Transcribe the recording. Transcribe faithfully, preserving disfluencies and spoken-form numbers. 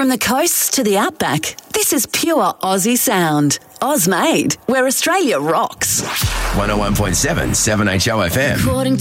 From the coasts to the outback, this is pure Aussie sound. Oz made, where Australia rocks. one oh one point seven, seven H O F M. According